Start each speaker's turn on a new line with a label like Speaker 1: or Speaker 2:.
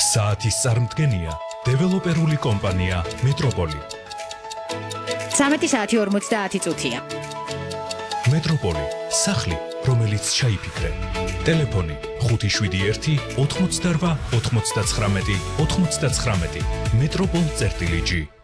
Speaker 1: საათის წარმდგენია დეველოპერული კომპანია მეტროპოლი.
Speaker 2: 13 საათი 50 წუთია.
Speaker 1: მეტროპოლი, სახლი, რომელიც ჩაიფიქრე. ტელეფონი 571 88 99 99. მეტროპოლ-G